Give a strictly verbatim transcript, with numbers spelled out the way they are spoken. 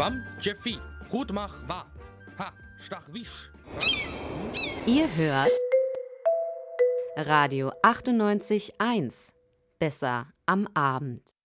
Wam, Jeffy, gut mach, wa. Ha, stach, wisch. Ihr hört Radio achtundneunzig Komma eins. Besser am Abend.